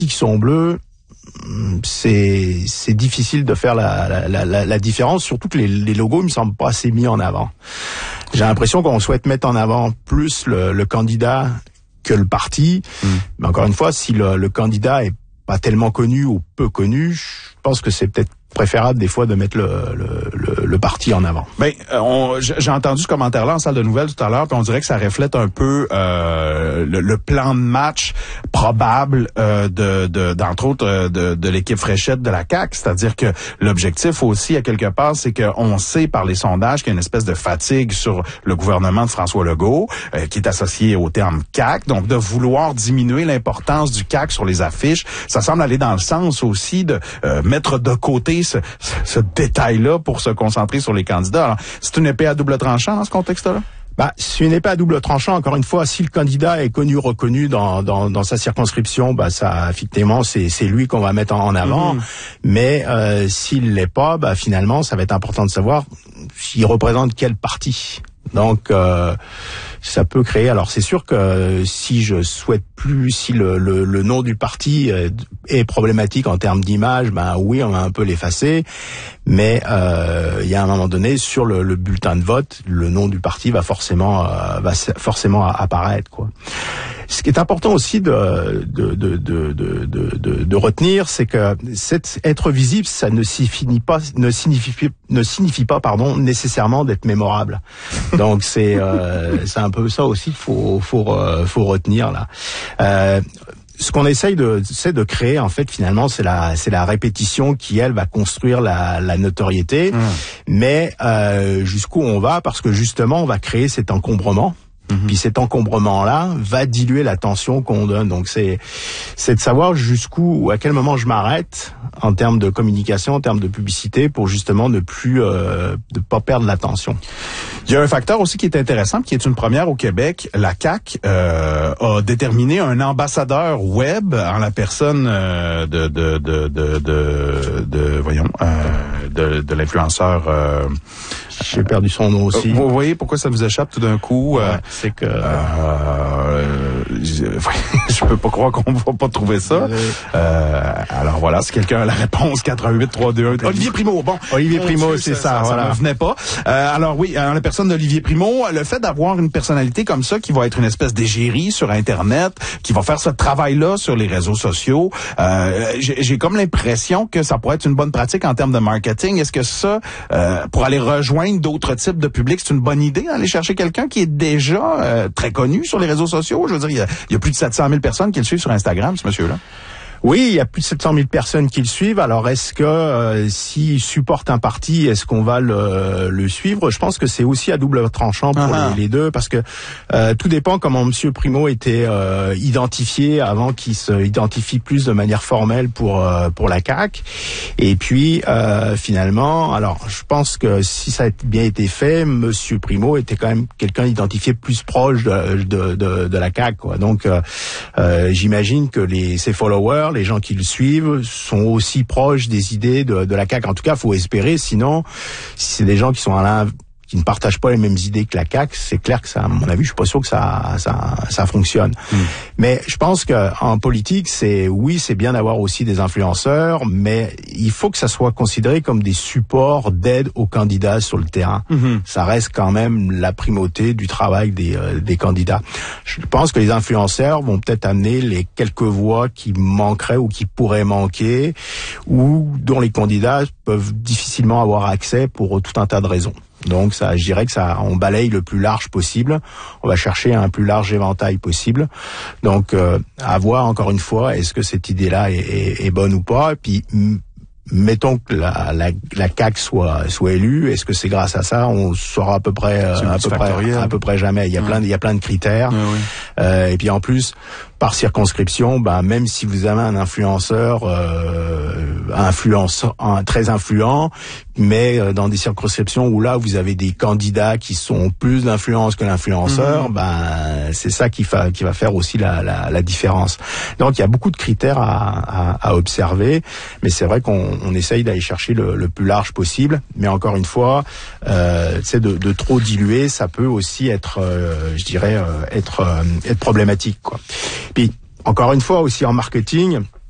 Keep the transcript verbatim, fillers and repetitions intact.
X sont bleus, c'est c'est difficile de faire la la la, la différence, surtout que les, les logos, ils me semblent pas assez mis en avant. J'ai l'impression qu'on souhaite mettre en avant plus le, le candidat que le parti. Mmh. Mais encore une fois, si le, le candidat est pas tellement connu ou peu connu, je pense que c'est peut-être préférable des fois de mettre le, le, le, le parti en avant. Ben, on, j'ai entendu ce commentaire-là en salle de nouvelles tout à l'heure, puis on dirait que ça reflète un peu euh, le, le plan de match probable euh, de, de, d'entre autres de, de l'équipe Fréchette de la C A Q. C'est-à-dire que l'objectif aussi, à quelque part, c'est qu'on sait par les sondages qu'il y a une espèce de fatigue sur le gouvernement de François Legault, euh, qui est associé au terme C A Q. Donc, de vouloir diminuer l'importance du C A Q sur les affiches, ça semble aller dans le sens aussi de euh, mettre de côté Ce, ce détail-là pour se concentrer sur les candidats. Alors, c'est une épée à double tranchant dans ce contexte-là? Bah, c'est une épée à double tranchant. Encore une fois, si le candidat est connu, reconnu dans dans, dans sa circonscription, bah ça, effectivement, c'est c'est lui qu'on va mettre en avant. Mmh. Mais euh, s'il l'est pas, bah finalement, ça va être important de savoir s'il représente quel parti. Donc, euh, ça peut créer. Alors, c'est sûr que si je souhaite plus, si le, le, le nom du parti est problématique en termes d'image, ben oui, on va un peu l'effacer. Mais euh, il y a un moment donné, sur le, le bulletin de vote, le nom du parti va forcément euh, va forcément apparaître, quoi. Ce qui est important aussi de de de de de de, de retenir, c'est que cette, être visible, ça ne signifie pas ne signifie ne signifie pas pardon nécessairement d'être mémorable. Donc c'est euh, c'est un peu ça aussi qu'il faut faut faut retenir là. Euh, Ce qu'on essaye de, c'est de créer, en fait, finalement, c'est la, c'est la répétition qui, elle, va construire la, la notoriété. Mmh. Mais euh, jusqu'où on va, parce que justement, on va créer cet encombrement. Mmh. Puis cet encombrement-là va diluer l'attention qu'on donne. Donc c'est, c'est de savoir jusqu'où ou à quel moment je m'arrête en termes de communication, en termes de publicité, pour justement ne plus, euh, de pas perdre l'attention. Il y a un facteur aussi qui est intéressant, qui est une première au Québec. La C A Q euh, a déterminé un ambassadeur web en la personne euh, de, de, de, de, de, de, voyons, euh, de, de l'influenceur. Euh, J'ai perdu son nom aussi. Vous voyez pourquoi ça vous échappe tout d'un coup? Ouais, euh, c'est que... Euh, je, je peux pas croire qu'on va pas trouver ça. Euh, alors voilà, si quelqu'un a la réponse, quatre un huit trois deux un. Olivier Primo, bon. Olivier Primo, c'est ça, ça, voilà. Ça ne venait pas. Euh, alors oui, en la personne d'Olivier Primo, le fait d'avoir une personnalité comme ça, qui va être une espèce d'égérie sur Internet, qui va faire ce travail-là sur les réseaux sociaux, euh, j'ai, j'ai comme l'impression que ça pourrait être une bonne pratique en termes de marketing. Est-ce que ça, euh, pour aller rejoindre d'autres types de publics, c'est une bonne idée d'aller chercher quelqu'un qui est déjà euh, très connu sur les réseaux sociaux? Je veux dire, il y a, il y a plus de sept cent mille personnes qui le suivent sur Instagram, ce monsieur-là. Oui, il y a plus de sept cent mille personnes qui le suivent. Alors, est-ce que euh, s'il supporte un parti, est-ce qu'on va le, le suivre? Je pense que c'est aussi à double tranchant pour les, les deux, parce que euh, tout dépend comment Monsieur Primo était euh, identifié avant qu'il se identifie plus de manière formelle pour euh, pour la C A Q. Et puis euh, finalement, alors je pense que si ça a bien été fait, Monsieur Primo était quand même quelqu'un identifié plus proche de de de, de la C A Q, quoi. Donc euh, euh, j'imagine que les ses followers, les gens qui le suivent, sont aussi proches des idées de, de la C A Q. En tout cas, faut espérer. Sinon, si c'est des gens qui sont à l'in- qui ne partagent pas les mêmes idées que la C A Q, c'est clair que ça, à mon avis, je suis pas sûr que ça, ça, ça fonctionne. Mmh. Mais je pense que en politique, c'est oui, c'est bien d'avoir aussi des influenceurs, mais il faut que ça soit considéré comme des supports d'aide aux candidats sur le terrain. Mmh. Ça reste quand même la primauté du travail des, euh, des candidats. Je pense que les influenceurs vont peut-être amener les quelques voix qui manqueraient ou qui pourraient manquer, ou dont les candidats peuvent difficilement avoir accès pour tout un tas de raisons. Donc ça, je dirais que ça, on balaye le plus large possible. On va chercher un plus large éventail possible. Donc euh, à voir encore une fois, est-ce que cette idée-là est, est, est bonne ou pas. Et puis m- mettons que la, la, la C A Q soit soit élue, est-ce que c'est grâce à ça? On saura à peu près euh, à peu près à peu près jamais. Il y a ouais. plein il y a plein de critères. Ouais, ouais. Euh, et puis en plus, par circonscription, ben même si vous avez un influenceur, euh, influenceur un, très influent, mais euh, dans des circonscriptions où là vous avez des candidats qui sont plus d'influence que l'influenceur, mmh. ben c'est ça qui va qui va faire aussi la, la, la différence. Donc il y a beaucoup de critères à, à, à observer, mais c'est vrai qu'on on essaye d'aller chercher le, le plus large possible. Mais encore une fois, euh, c'est de, de trop diluer, ça peut aussi être, euh, je dirais, euh, être euh, être problématique, quoi. Puis, encore une fois, aussi en marketing,